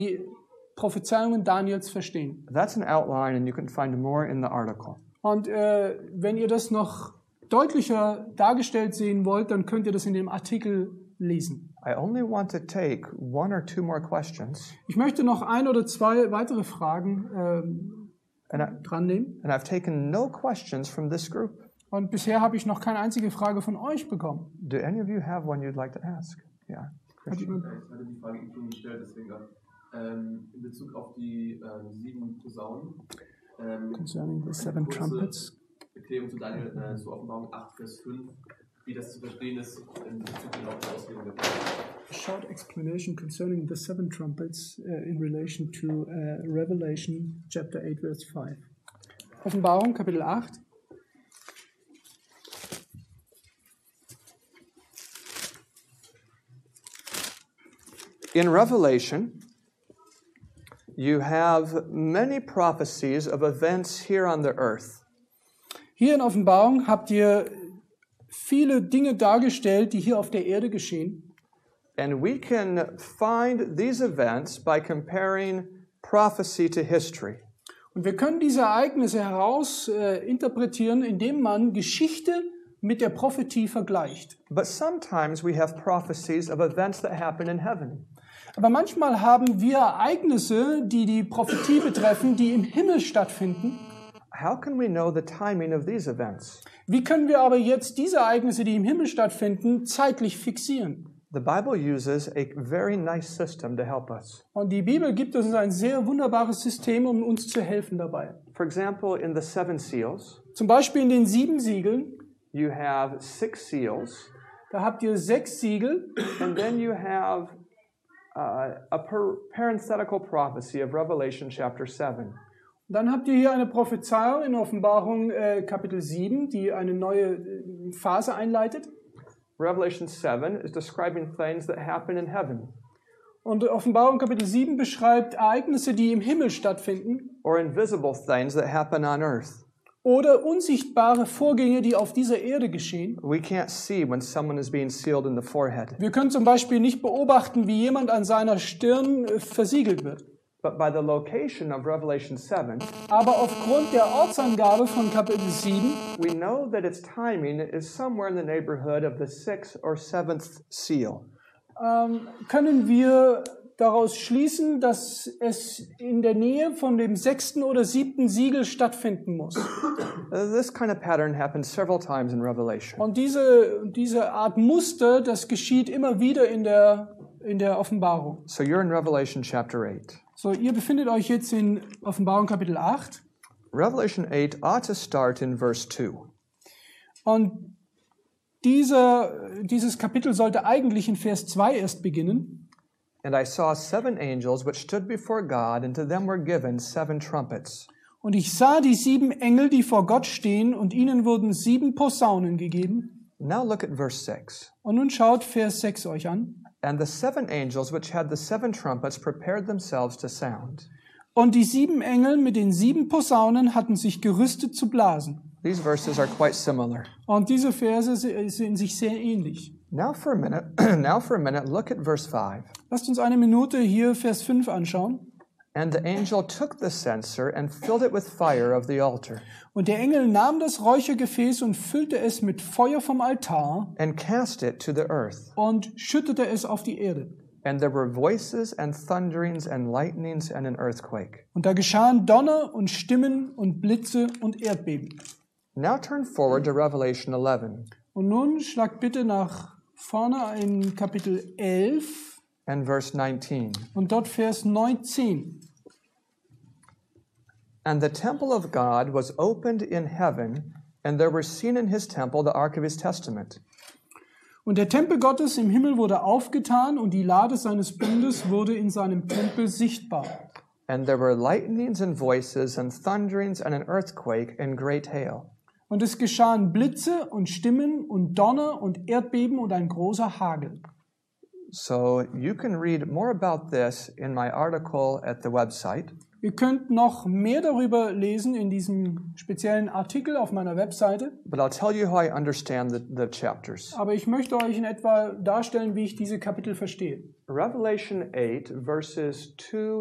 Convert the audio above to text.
die Prophezeiungen Daniels verstehen. That's an outline, and you can find more in the article. Und wenn ihr das noch deutlicher dargestellt sehen wollt, dann könnt ihr das in dem Artikel lesen. I only want to take one or two more questions, Ich möchte noch ein oder zwei weitere Fragen dran nehmen. and I've taken no questions from this group. Und bisher habe ich noch keine einzige Frage von euch bekommen. Do any of you have one you'd like to ask? Yeah. Hat jemand? Ich hatte die Frage eben schon gestellt, deswegen in Bezug auf die 7 Posaunen. Concerning the 7 trumpets. Erklärung zu Daniel, zu Offenbarung 8, Vers 5, wie das zu verstehen ist in Bezug auf die Auslegung der Posaunen. A short explanation concerning the 7 trumpets in relation to Revelation chapter 8 verse 5. Offenbarung Kapitel 8. In Revelation, you have many prophecies of events here on the earth. Hier in Offenbarung habt ihr viele Dinge dargestellt, die hier auf der Erde geschehen. And we can find these events by comparing prophecy to history. Und wir können diese Ereignisse heraus interpretieren, indem man Geschichte mit der Prophetie vergleicht. But sometimes we have prophecies of events that happen in heaven. Aber manchmal haben wir Ereignisse, die die Prophetie betreffen, die im Himmel stattfinden. How can we know the timing of these events? Wie können wir aber jetzt diese Ereignisse, die im Himmel stattfinden, zeitlich fixieren? The Bible uses a very nice system to help us. Und die Bibel gibt uns ein sehr wunderbares System, um uns zu helfen dabei. For example, in the 7 seals, Zum Beispiel in den 7 Siegeln, you have 6 seals, da habt ihr 6 Siegel. and then you have a parenthetical prophecy of Revelation chapter 7. Dann habt ihr hier eine Prophezeiung in Offenbarung Kapitel 7, die eine neue Phase einleitet. Revelation 7 is describing things that happen in heaven, Und Offenbarung Kapitel 7 beschreibt Ereignisse, die im Himmel stattfinden or invisible things that happen on earth. oder unsichtbare Vorgänge, die auf dieser Erde geschehen. We can't see when someone is being sealed in the forehead, Wir können zum Beispiel nicht beobachten, wie jemand an seiner Stirn versiegelt wird. but by the location of Revelation 7, Aber aufgrund der Ortsangabe von Kapitel 7 we know that its timing is somewhere in the neighborhood of the 6th or 7th seal. können wir daraus schließen, dass es in der Nähe von dem 6. oder 7. Siegel stattfinden muss. This kind of pattern happens several times in Revelation. Und diese Art Muster, das geschieht immer wieder in der Offenbarung. So you're in Revelation chapter 8. So, ihr befindet euch jetzt in Offenbarung Kapitel 8 Revelation 8 ought to start in verse 2. und dieses Kapitel sollte eigentlich in Vers 2 erst beginnen. And I saw 7 angels which stood before God, and to them were given 7 trumpets. Und ich sah die 7 Engel, die vor Gott stehen, und ihnen wurden 7 Posaunen gegeben. Now look at verse 6. Und nun schaut Vers 6 euch an. And the 7 angels which had the 7 trumpets prepared themselves to sound. Und die 7 Engel mit den 7 Posaunen hatten sich gerüstet zu blasen. These verses are quite similar. Und diese Verse sind sich sehr ähnlich. Now for a minute, look at verse 5. Lasst uns eine Minute hier Vers 5 anschauen. And the angel took the censer and filled it with fire of the altar, Und der Engel nahm das Räuchergefäß und füllte es mit Feuer vom Altar and cast it to the earth. und schüttete es auf die Erde. And there were voices and thunderings and lightnings and an earthquake. Und da geschahen Donner und Stimmen und Blitze und Erdbeben. Now turn forward to Revelation 11 Und nun schlagt bitte nach vorne in Kapitel 11 and verse 19. und dort Vers 19. And the temple of God was opened in heaven, and there were seen in his temple the ark of his testament. Und der Tempel Gottes im Himmel wurde aufgetan und die Lade seines Bundes wurde in seinem Tempel sichtbar. And there were lightnings and voices and thunderings and an earthquake and great hail. Und es geschahen Blitze und Stimmen und Donner und Erdbeben und ein großer Hagel. So you can read more about this in my article at the website. Ihr könnt noch mehr darüber lesen in diesem speziellen Artikel auf meiner Webseite, but I'll tell you how I understand the chapters. aber ich möchte euch in etwa darstellen, wie ich diese Kapitel verstehe. Revelation 8, verses 2